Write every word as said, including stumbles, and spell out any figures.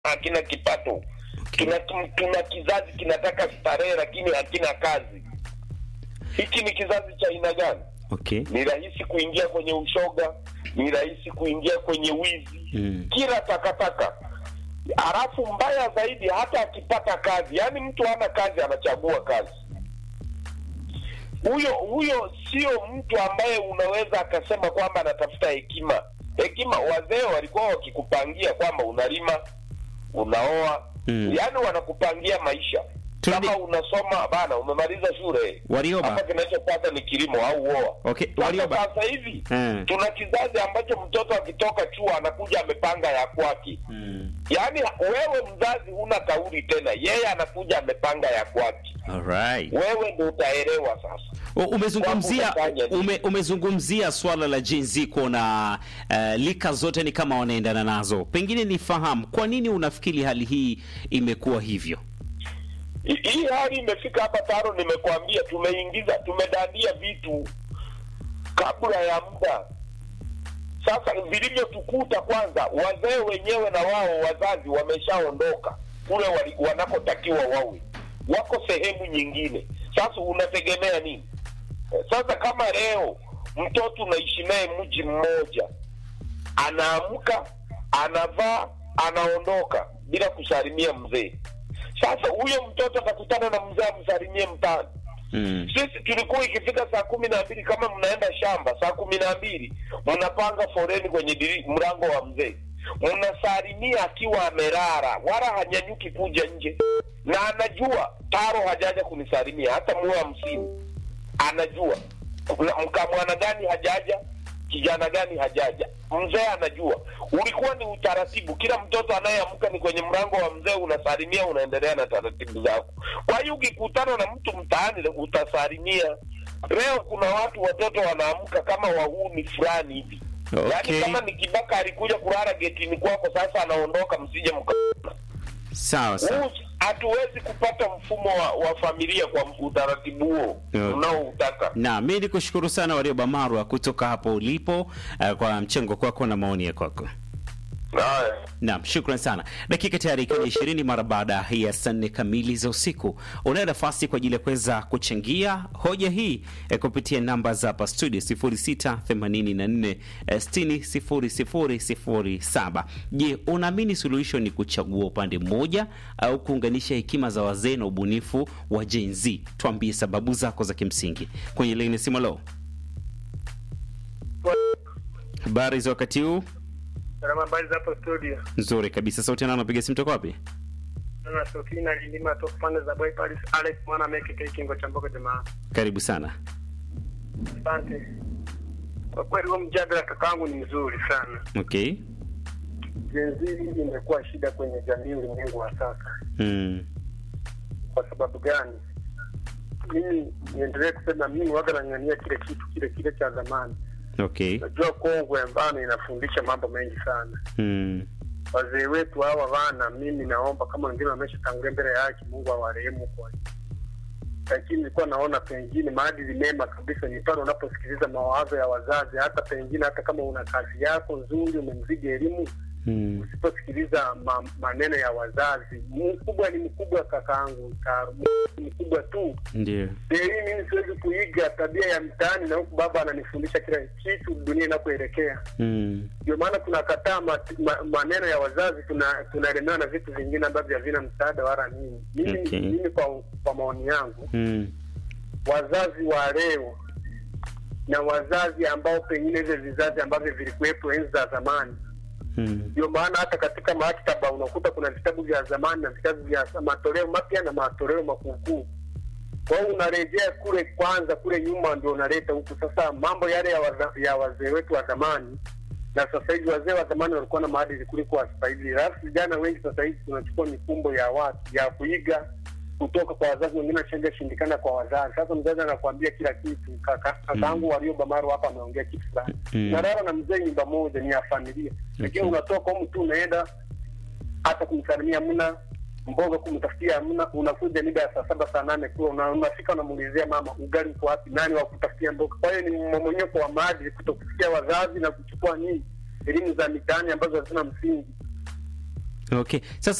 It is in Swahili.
hakina kipato. Tuna, tuna kizazi kinataka starehe lakini hakina kazi. Hiki ni kizazi cha aina gani? Okay. Ni rahisi kuingia kwenye ushoga, ni rahisi kuingia kwenye wizi, mm. kila takataka. Halafu mbaya zaidi hata akipata kazi, yani mtu hana kazi anachagua kazi. Huyo huyo sio mtu ambaye unaweza akasema kwamba anatafuta hekima. Hekima wazee walikuwa wakikupangia kwamba unalima, unaoa, mm. yani wanakupangia maisha. Tundi... Kama unasoma bana umemaliza shule. Warioba. Hapa kinachopata ni kilimo au uoa. Okay, Warioba. Sasa hivi mm. tuna kizazi ambacho mtoto akitoka chuo anakuja amepanga ya kwake. Mm. Yaani wewe mzazi huna kauli tena. Yeye anakuja amepanga ya kwake. Alright. Wewe ndio utaelewa sasa. O, umezungumzia ume, umezungumzia swala la Gen Z kuona uh, lika zote ni kama wanaendana nazo. Pengine nifahamu kwa nini unafikiri hali hii imekuwa hivyo? Hii hali imefika hapa Taro, nimekuambia tumeingiza tumedandia vitu kabla ya muda. Sasa vilivyotukuta kwanza, wazee wenyewe na wao wazazi wameshaondoka kule wanakotakiwa wawe. Wako sehemu nyingine. Sasa unategemea nini? Sasa kama leo mtoto unaishi naye mji mmoja, anaamka, anavaa, anaondoka bila kusalimia mzee. Sasa huyo mtoto atakutana na mzee amsalimie mtaani. Mm. Sisi tulikuwa ikifika saa kumi na mbili kama mnaenda shamba, saa kumi na mbili mnapanga foreni kwenye diri, mlango wa mzee. Mnasalimia akiwa amelala, wala hanyanyuki kuja nje. Na anajua Taro hajaja kunisalimia hata muwe hamsini. Anajua mkamwana gani hajaja, kijana gani hajaja. Mzee anajua. Ulikuwa ni utaratibu, kila mtoto anayeamka ni kwenye mlango wa mzee unasalimia, unaendelea na taratibu zako. Kwa hiyo ukikutana na mtu mtaani utasalimia. Leo kuna watu watoto wanaamka kama wahuni fulani hivi. Okay. Yaani kama ni kibaka alikuja kulala getini kwako, sasa anaondoka, msije mkaona. Sawa sawa. Hatuwezi kupata mfumo wa, wa familia kwa utaratibu huo. Okay. Unaoutaka. Na mimi nikushukuru sana Warioba Marwa kutoka hapo ulipo uh, kwa mchango kwako na maoni yako. Haya. Naam, shukrani sana. Dakika tayari ikiwa ishirini mara baada ya saa nne kamili za usiku. Una nafasi kwa ajili ya kuweza kuchangia hoja hii eh, kupitia namba za hapa studio sifuri sita themanini na nne sitini sifuri sifuri sifuri saba. Je, unaamini suluhisho ni kuchagua upande mmoja au kuunganisha hekima za wazee na ubunifu wa Gen Z? Tuambie sababu zako za kimsingi. Kwenye line simu leo. Habari za wakati huu? Salama, habari za hapo studio? Nzuri kabisa. Sauti nani anapiga simu toka wapi? Na sauti na lindima toka pande za Boy Paris Alex mwana meke kingo cha Mbogo jamaa. Karibu sana. Asante. Kwa kweli huo mjadala kakaangu ni mzuri sana. Okay. Gen Z imekuwa shida kwenye jamii ulimwengu wa sasa. Mm. Kwa sababu gani? Mimi niendelee kusema mimi waga nang'ania kile kitu kile kile cha zamani. Okay. Najua Kongwe mbana inafundisha mambo mengi sana. Mm. Wazee wetu hawa wana, mimi naomba kama wengine wameshatangulia mbele yake, Mungu awarehemu kwa. Lakini nilikuwa naona pengine maadili mema kabisa ni pale unaposikiliza mawazo ya wazazi, hata pengine hata kama una kazi yako nzuri, umemzidi elimu, mm. usiposikiliza ma, maneno ya wazazi. Mkubwa ni mkubwa kakaangu, mkubwa tu. Ndio. Leo mimi siwezi kuiga tabia ya mtaani na huku baba ananifundisha kila kitu dunia inapoelekea. Mm. Ndio maana tunakataa ma, ma, maneno ya wazazi, tuna tunaelemewa na vitu vingine ambavyo havina msaada wala nini. Mimi okay. mimi kwa, kwa maoni yangu, mm. wazazi wa leo na wazazi ambao pengine hizo vizazi ambavyo vilikuwepo enzi za zamani. Ndio hmm. maana hata katika maktaba unakuta kuna vitabu vya zamani na vitabu vya matoleo mapya na matoleo makukuu. Kwa hiyo unarejea kule kwanza kule nyuma ndio unaleta huku sasa mambo yale ya, waza, ya wazee wetu wa zamani. Na sasa hivi wazee wa zamani walikuwa na maadili kuliko wa sasa hivi. Alafu vijana wengi sasa hivi tunachukua mikumbo ya watu ya kuiga kutoka kwa wazazi, wengine shanga shindikana kwa wazazi. Sasa mzazi anakuambia kila kitu. Kaka kakaangu mm. Warioba Marwa hapa ameongea kitu fulani. Mm. Na leo na mzee nyumba moja ni ya familia. Lakini okay. unatoka huko tu unaenda hata kumsalimia mna mboga kumtafutia mna, unakuja mida ya saa saba saa nane kule una, unafika unamuulizia mama ugali uko wapi, nani wa kutafutia mboga. Kwa hiyo ni mmomonyoko wa maadili kutokusikia wazazi na kuchukua nini elimu za mitaani ambazo hazina msingi. Okay. Sasa